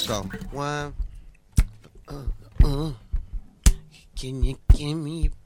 go. One. Uh, uh. Can you give me